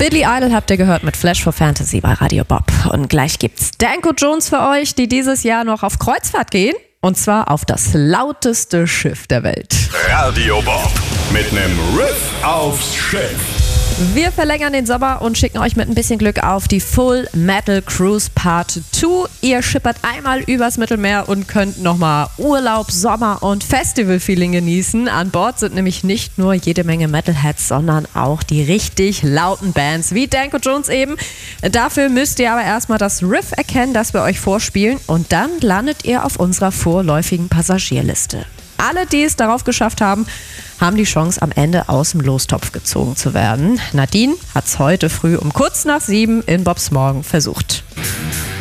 Billy Idol habt ihr gehört mit Flash for Fantasy bei Radio Bob. Und gleich gibt's Danko Jones für euch, die dieses Jahr noch auf Kreuzfahrt gehen. Und zwar auf das lauteste Schiff der Welt. Radio Bob mit nem Riff aufs Schiff. Wir verlängern den Sommer und schicken euch mit ein bisschen Glück auf die Full Metal Cruise Part 2. Ihr schippert einmal übers Mittelmeer und könnt nochmal Urlaub, Sommer und Festival-Feeling genießen. An Bord sind nämlich nicht nur jede Menge Metalheads, sondern auch die richtig lauten Bands, wie Danko Jones eben. Dafür müsst ihr aber erstmal das Riff erkennen, das wir euch vorspielen, und dann landet ihr auf unserer vorläufigen Passagierliste. Alle, die es darauf geschafft haben, haben die Chance, am Ende aus dem Lostopf gezogen zu werden. Nadine hat es heute früh um kurz nach 7 in Bobs Morgen versucht.